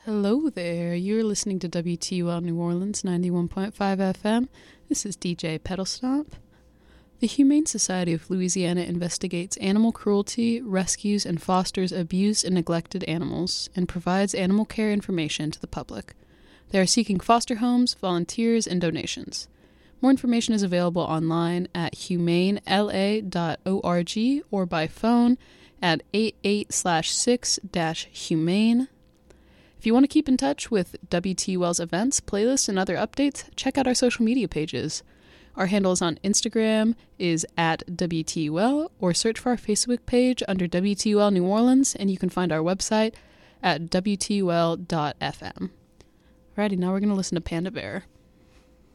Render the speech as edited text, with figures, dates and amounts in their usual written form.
Hello there, you're listening to WTUL New Orleans 91.5 FM. This is DJ Pedal Stomp. The Humane Society of Louisiana investigates animal cruelty, rescues, and fosters abused and neglected animals, and provides animal care information to the public. They are seeking foster homes, volunteers, and donations. More information is available online at humanela.org or by phone at 88/6-humane. If you want to keep in touch with WTUL's events, playlists, and other updates, check out our social media pages. Our handles on Instagram is at WTUL, or search for our Facebook page under WTUL New Orleans, and you can find our website at WTUL.fm. Alrighty, now we're going to listen to Panda Bear.